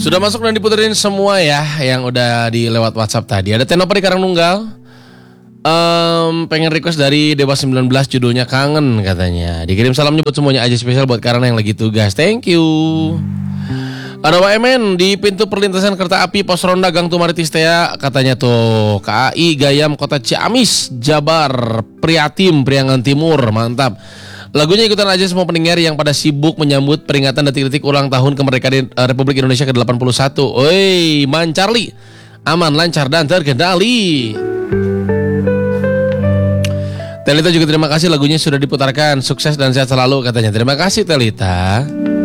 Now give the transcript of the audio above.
Sudah masuk dan diputerin semua ya yang udah di lewat WhatsApp tadi. Ada Tenopa di Karangnunggal. Pengen request dari Dewa 19 judulnya Kangen katanya. Dikirim salamnya buat semuanya aja, spesial buat Karana yang lagi tugas. Thank you. Ada WMN di pintu perlintasan kereta api pos ronda Gang Tumaritistea katanya tuh KAI Gayam Kota Ciamis Jabar Priatim Priangan Timur, mantap. Lagunya ikutan aja semua pendengar yang pada sibuk menyambut peringatan detik-detik ulang tahun kemerdekaan Republik Indonesia ke-81. Oi, Man Charlie, aman, lancar dan terkendali. Telita juga terima kasih, lagunya sudah diputarkan. Sukses dan sehat selalu katanya. Terima kasih Telita.